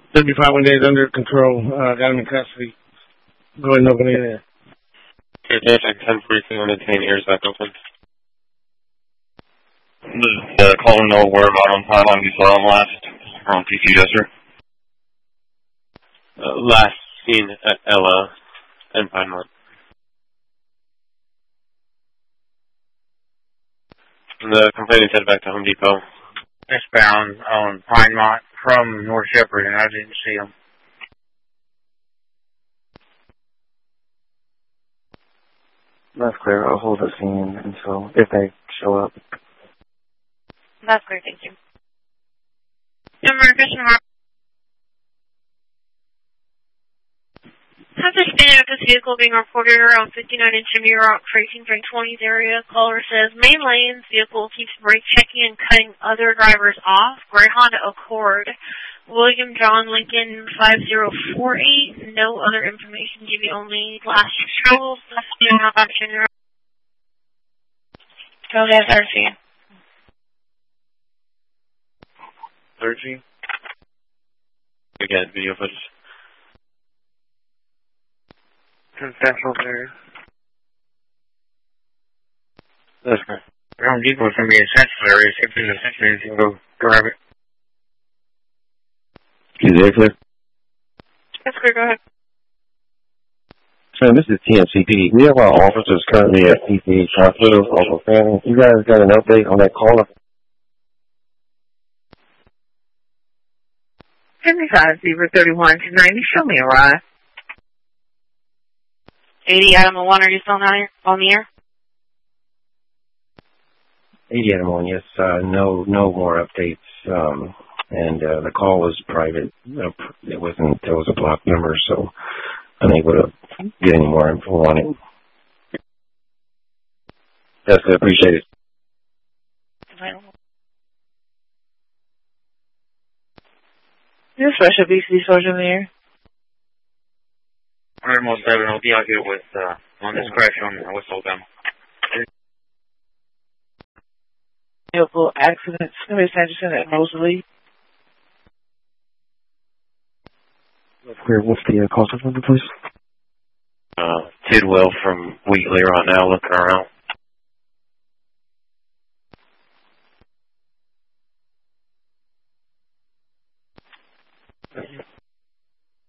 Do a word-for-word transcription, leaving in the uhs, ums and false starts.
seventy-five one days under control. Uh, got him in custody. Go ahead and open it there. Okay, District ten forty-two on detained, ears back open. This is uh, calling no whereabout on Pylon. You saw him last on P C Jester. Uh, last seen at Ella and Pinemont. The complainant headed back to Home Depot. Westbound on Pinemont from North Shepherd, and I didn't see him. That's clear. I'll hold the scene until if they show up. That's great, thank you. Number question mark. Has this been at this vehicle being reported around fifty-nine inch of Rock racing three twenties area? Caller says, main lanes, vehicle keeps brake checking and cutting other drivers off. Gray Honda Accord. William John Lincoln five zero four eight. No other information. Give you only last troubles. Go ahead, Darcy. Thirteen. Again, video footage. Central there. That's correct. Home Depot is going to be essential area. If there's essential area, you can go grab it. Is that clear? That's clear, go ahead. So this is T M C P D. We have our officers currently at P C H Hospital, Uncle Fanning. You guys got an update on that caller? seventy-five zero thirty-one to ninety. Show me a ride. eighty Adam one, are you still on the air? On the air? eighty Adam one, yes. Uh, no, no more updates. Um, and uh, the call was private. Uh, it wasn't. It was a block number, so unable to get any more info on it. Yes, I appreciate it. Your special B C soldier in the air. one hundred most seven, I'll be out here with, uh, on this crash on West Alabama. Vehicle accident. Somebody Sanderson at Mosley. Clear. What's the uh, call number, please? Uh, Tidwell from Wheatley right now looking around.